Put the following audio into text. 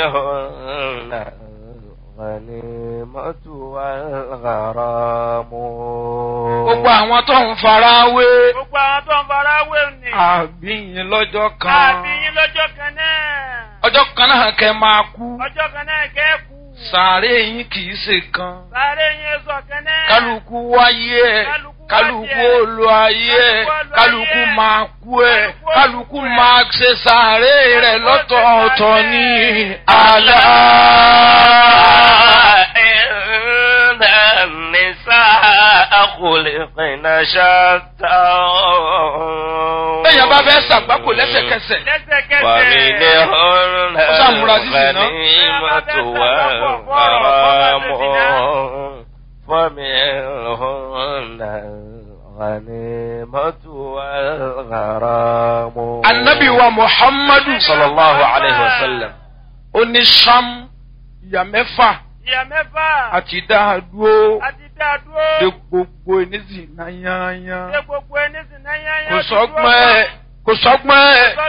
الغنيمة والغرام. Gbogbo àwọn tó ń fara wé. Gbogbo àwọn tó ń fara wé ni. Àbíyín lọ́jọ́ kan. Àbíyín lọ́jọ́ kan náà. Ọjọ́ kan náà kẹ́ máa kú. Ọjọ́ kan náà kẹ́ kú. Sàárè yín kì í ṣe kan. Sàárè yín sọ kan náà. Kálukú wáyé ẹ̀. Kálukú olú ayé ẹ̀. Kálukú máa kú ẹ̀. Kálukú máa ṣe sàárè rẹ̀ lọ́tọ̀ọ̀tọ̀ ní àlá. خلقنا شتى. Bẹ́ẹ̀yàn bá fẹ́ ṣàgbákò lẹ́sẹ̀kẹsẹ̀. ومنهن الغنيمة والغرام. ومنهن الغنيمة والغرام. Ànábì wa Muhammadu sallallahu alayhi wa sallam. Ó ní Ṣám ìyá mẹ́fà. Ìyá mẹ́fà. Àti dáadúró. Àti dáadúró. De gbogbo ẹni sì náà yányán. De gbogbo ẹni sì náà yányán. Kò sọ́gbọ́n ẹ̀.